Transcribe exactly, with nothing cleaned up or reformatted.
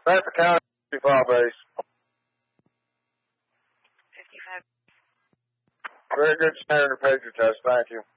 Bedford County, fifty-five base. fifty-five. Very good standard pager test. Thank you.